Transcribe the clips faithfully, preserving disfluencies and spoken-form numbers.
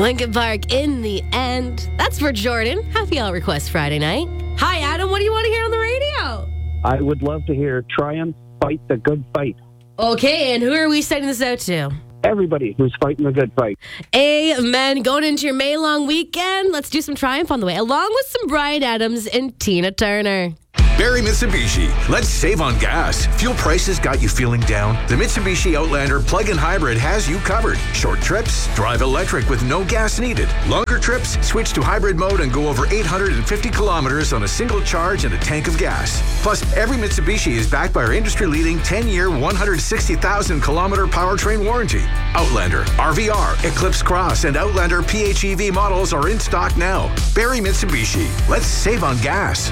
Linkin Park in the end. That's for Jordan. Happy All Request Friday night. Hi, Adam. What do you want to hear on the radio? I would love to hear Triumph Fight the Good Fight. Okay, and who are we sending this out to? Everybody who's fighting the good fight. Amen. Going into your May long weekend, let's do some Triumph on the way, along with some Bryan Adams and Tina Turner. Barrie Mitsubishi. Let's save on gas. Fuel prices got you feeling down? The Mitsubishi Outlander plug-in hybrid has you covered. Short trips, drive electric with no gas needed. Longer trips, switch to hybrid mode and go over eight hundred fifty kilometers on a single charge and a tank of gas. Plus, every Mitsubishi is backed by our industry-leading ten-year, one hundred sixty thousand kilometer powertrain warranty. Outlander, R V R, Eclipse Cross, and Outlander P H E V models are in stock now. Barrie Mitsubishi. Let's save on gas.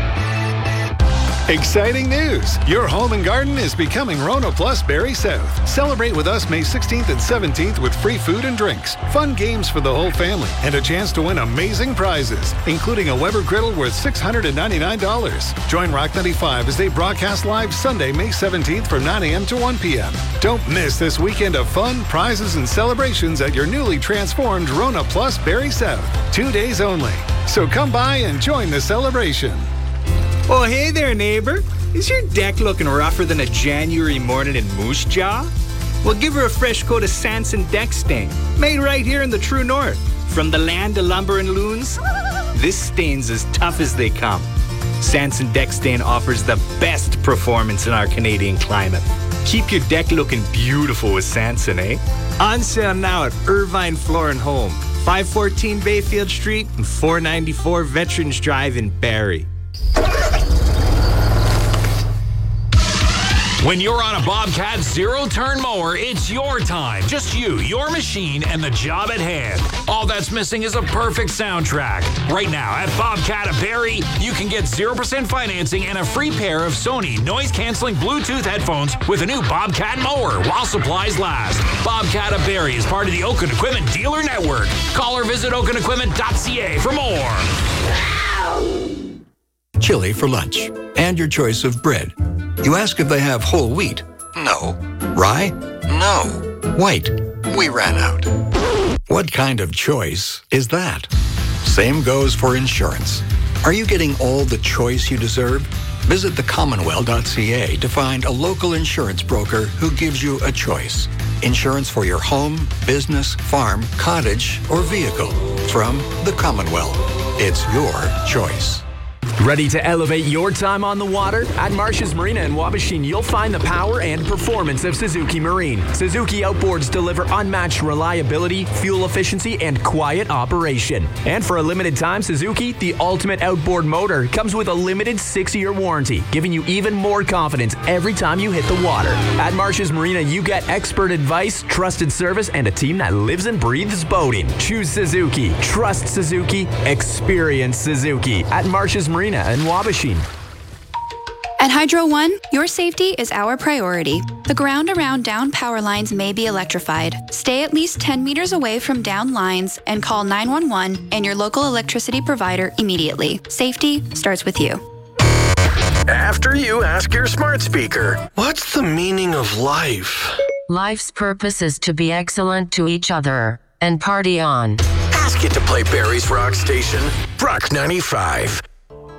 Exciting news! Your home and garden is becoming Rona Plus Barrie South. Celebrate with us May sixteenth and seventeenth with free food and drinks, fun games for the whole family, and a chance to win amazing prizes, including a Weber griddle worth six hundred ninety-nine dollars. Join Rock ninety-five as they broadcast live Sunday, May seventeenth from nine a.m. to one p.m. Don't miss this weekend of fun, prizes, and celebrations at your newly transformed Rona Plus Barrie South. Two days only. So come by and join the celebration. Oh, hey there, neighbor. Is your deck looking rougher than a January morning in Moose Jaw? Well, give her a fresh coat of Sanson Deck Stain, made right here in the true north. From the land of lumber and loons, this stain's as tough as they come. Sanson Deck Stain offers the best performance in our Canadian climate. Keep your deck looking beautiful with Sanson, eh? On sale now at Irvine Floor and Home, five fourteen Bayfield Street and four ninety-four Veterans Drive in Barrie. When you're on a Bobcat zero-turn mower, it's your time. Just you, your machine, and the job at hand. All that's missing is a perfect soundtrack. Right now, at Bobcat of Barrie, you can get zero percent financing and a free pair of Sony noise-canceling Bluetooth headphones with a new Bobcat mower while supplies last. Bobcat of Barrie is part of the Oaken Equipment Dealer Network. Call or visit oaken equipment dot c a for more. Chili for lunch, and your choice of bread. You ask if they have whole wheat. No. Rye? No. White? We ran out. What kind of choice is that? Same goes for insurance. Are you getting all the choice you deserve? Visit the commonwealth dot c a to find a local insurance broker who gives you a choice. Insurance for your home, business, farm, cottage, or vehicle. From the Commonwealth. It's your choice. Ready to elevate your time on the water? At Marsh's Marina in Wabashin, you'll find the power and performance of Suzuki Marine. Suzuki outboards deliver unmatched reliability, fuel efficiency, and quiet operation. And for a limited time, Suzuki, the ultimate outboard motor, comes with a limited six-year warranty, giving you even more confidence every time you hit the water. At Marsh's Marina, you get expert advice, trusted service, and a team that lives and breathes boating. Choose Suzuki. Trust Suzuki. Experience Suzuki. At Marsh's Marina in Wabashin. At Hydro One, your safety is our priority. The ground around down power lines may be electrified. Stay at least ten meters away from down lines and call nine one one and your local electricity provider immediately. Safety starts with you. After you ask your smart speaker, what's the meaning of life? Life's purpose is to be excellent to each other and party on. Ask it to play Barrie's Rock Station, Rock ninety-five.